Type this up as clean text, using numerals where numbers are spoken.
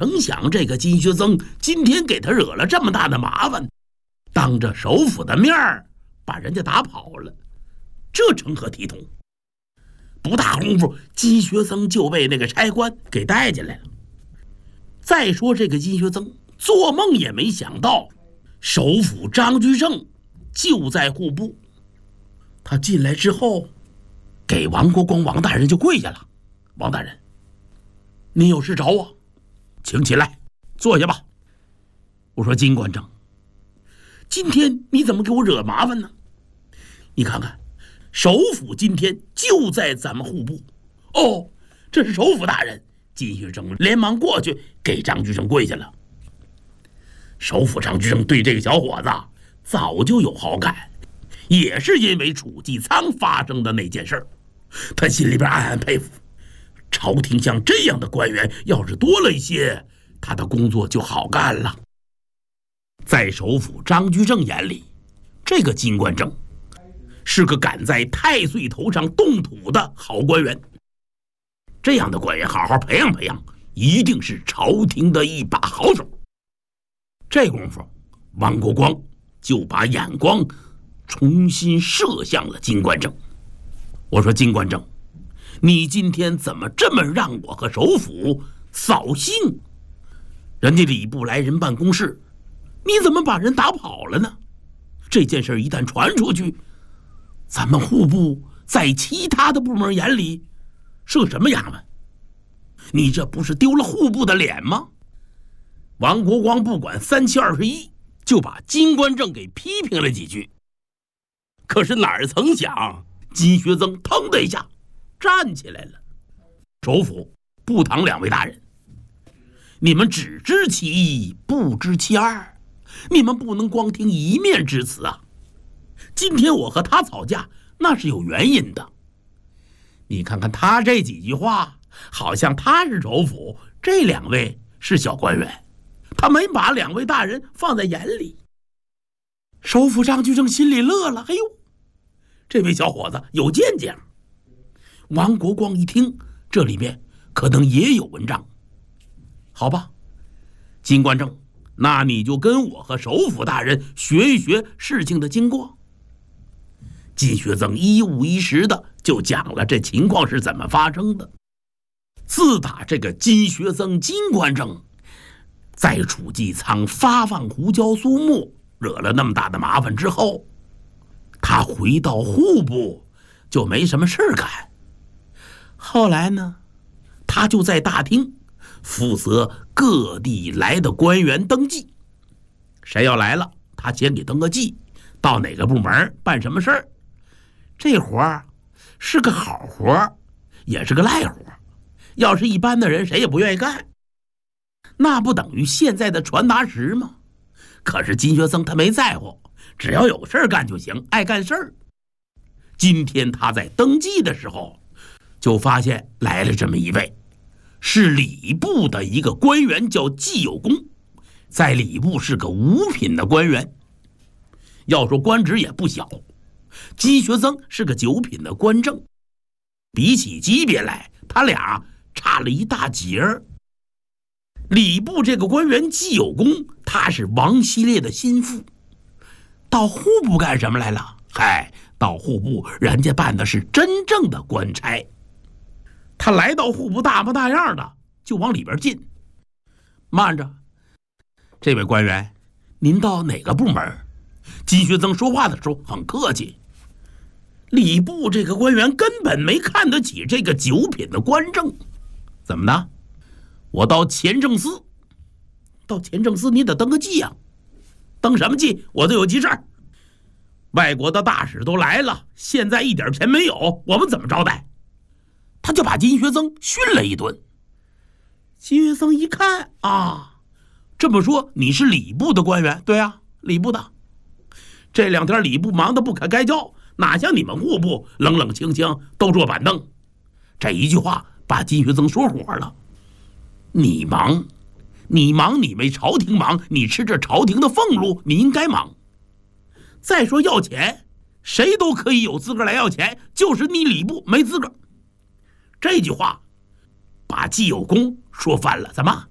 成想这个金学僧今天给他惹了这么大的麻烦，当着首府的面把人家打跑了，这成何体统？不大功夫，金学僧就被那个差官给带进来了。再说这个金学僧做梦也没想到，首府张居正就在户部。他进来之后，给王国光王大人就跪下了。王大人，您有事找我，请起来坐下吧。我说金官正，今天你怎么给我惹麻烦呢？你看看，首府今天就在咱们户部。哦，这是首府大人。金学正连忙过去给张居正跪下了。首府张居正对这个小伙子早就有好感，也是因为楚继仓发生的那件事，他心里边暗暗佩服。朝廷像这样的官员要是多了一些，他的工作就好干了。在首府张居正眼里，这个金官正是个敢在太岁头上动土的好官员。这样的官员好好培养培养，一定是朝廷的一把好手。这功夫，王国光就把眼光重新射向了金官正。我说金官正，你今天怎么这么让我和首府扫兴？人家礼部来人办公室，你怎么把人打跑了呢？这件事一旦传出去，咱们户部在其他的部门眼里是个什么衙门？你这不是丢了户部的脸吗？王国光不管3七21，就把金官正给批评了几句。可是哪曾想，金学僧腾的一下站起来了。首府、部堂2位大人，你们只知其一，不知其二，你们不能光听一面之词啊！今天我和他吵架，那是有原因的。你看看他这几句话，好像他是首府，这2位是小官员，他没把2位大人放在眼里。首府张居正心里乐了，哎呦，这位小伙子有见解。王国光一听，这里面可能也有文章。好吧，金官正，那你就跟我和首府大人学一学事情的经过。金学僧一五一十的就讲了这情况是怎么发生的。自打这个金学僧金官正在楚继仓发放胡椒苏木惹了那么大的麻烦之后，他回到户部就没什么事干。后来呢，他就在大厅负责各地来的官员登记，谁要来了，他先给登个记，到哪个部门办什么事儿。这活是个好活，也是个赖活。要是一般的人，谁也不愿意干。那不等于现在的传达室吗？可是金学僧他没在乎，只要有事干就行，爱干事儿。今天他在登记的时候，就发现来了这么一位，是礼部的一个官员，叫季有功，在礼部是个5品的官员，要说官职也不小。金学僧是个9品的官正，比起级别来，他俩差了一大截儿。礼部这个官员季有功，他是王希烈的心腹，到户部干什么来了？嗨，到户部人家办的是真正的官差。他来到户部大模大样的就往里边进。慢着，这位官员，您到哪个部门？金学僧说话的时候很客气。礼部这个官员根本没看得起这个9品的官正。怎么的？我到前正司。到前正司你得登个记啊。登什么记？我都有急事儿。外国的大使都来了，现在一点钱没有，我们怎么招待？他就把金学僧训了一顿。金学僧一看啊，这么说你是礼部的官员？对啊，礼部的。这2天礼部忙得不可开交，哪像你们户部冷冷清清都坐板凳。这一句话把金学僧说火了。你忙你没朝廷忙，你吃着朝廷的俸禄，你应该忙。再说要钱，谁都可以有资格来要钱，就是你礼部没资格。这句话把季有功说翻了。怎么